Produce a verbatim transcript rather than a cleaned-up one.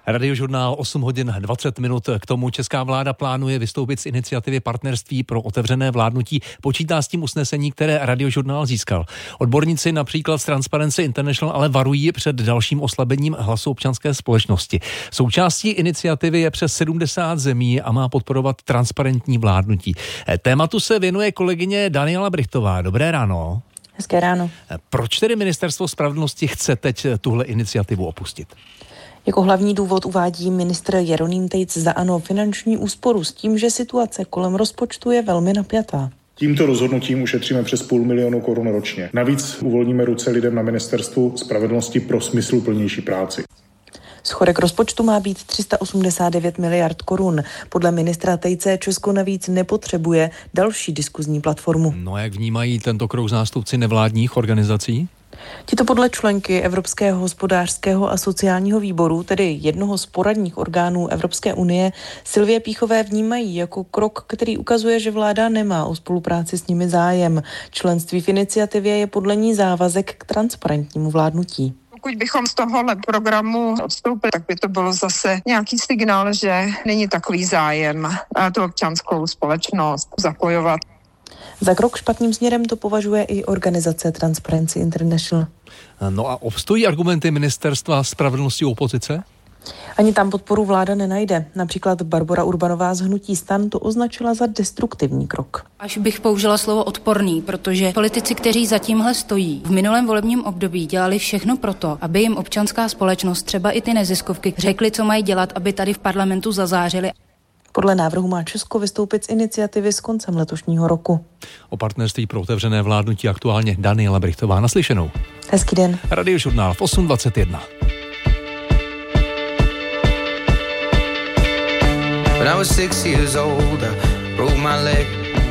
Radiožurnál osm hodin dvacet minut. K tomu česká vláda plánuje vystoupit z iniciativy Partnerství pro otevřené vládnutí. Počítá s tím usnesení, které Radiožurnál získal. Odborníci například z Transparency International ale varují před dalším oslabením hlasu občanské společnosti. Součástí iniciativy je přes sedmdesát zemí a má podporovat transparentní vládnutí. Tématu se věnuje kolegyně Daniela Brychtová. Dobré ráno. Hezké ráno. Proč tedy Ministerstvo spravedlnosti chce teď tuhle iniciativu opustit? Jako hlavní důvod uvádí ministr Jeroným Tejc za ANO finanční úsporu s tím, že situace kolem rozpočtu je velmi napjatá. Tímto rozhodnutím ušetříme přes půl milionu korun ročně. Navíc uvolníme ruce lidem na Ministerstvu spravedlnosti pro smysluplnější práci. Schodek rozpočtu má být tři sta osmdesát devět miliard korun. Podle ministra Tejce Česko navíc nepotřebuje další diskuzní platformu. No a jak vnímají tento krok zástupci nevládních organizací? Tito podle členky Evropského hospodářského a sociálního výboru, tedy jednoho z poradních orgánů Evropské unie, Silvie Píchové vnímají jako krok, který ukazuje, že vláda nemá o spolupráci s nimi zájem. Členství v iniciativě je podle ní závazek k transparentnímu vládnutí. Pokud bychom z tohohle programu odstoupili, tak by to bylo zase nějaký signál, že není takový zájem tu občanskou společnost zapojovat. Za krok špatným směrem to považuje i organizace Transparency International. No a obstojí argumenty ministerstva spravedlnosti opozice? Ani tam podporu vláda nenajde. Například Barbora Urbanová z hnutí STAN to označila za destruktivní krok. Až bych použila slovo odporný, protože politici, kteří za tímhle stojí, v minulém volebním období dělali všechno proto, aby jim občanská společnost, třeba i ty neziskovky, řekli, co mají dělat, aby tady v parlamentu zazářili. Podle návrhu má Česko vystoupit z iniciativy s koncem letošního roku. O partnerství pro otevřené vládnutí aktuálně Daniela Brychtová. Naslyšenou. Hezký den. Radiožurnál v osm dvacet jedna. When I was six years old, I broke my leg.